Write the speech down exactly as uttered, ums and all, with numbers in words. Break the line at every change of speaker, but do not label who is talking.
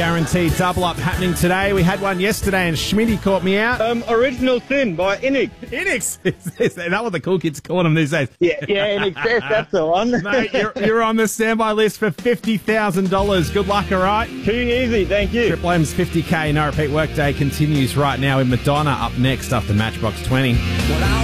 Guaranteed double up happening today. We had one yesterday and Schmitty caught me out.
Um, Original Sin by Inix.
Inix? Is that what the cool kids call them these days?
Yeah, yeah, Inix, that's the one.
Mate, you're, you're on the standby list for fifty thousand dollars. Good luck, all right?
Too easy, thank you.
Triple M's fifty K no repeat workday continues right now with Madonna up next after Matchbox twenty.